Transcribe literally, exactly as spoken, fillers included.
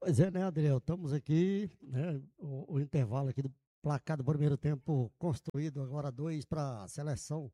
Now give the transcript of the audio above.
Pois é, né, Adriel? Estamos aqui, né? O, o intervalo aqui do placar do primeiro tempo construído, agora dois para a seleção.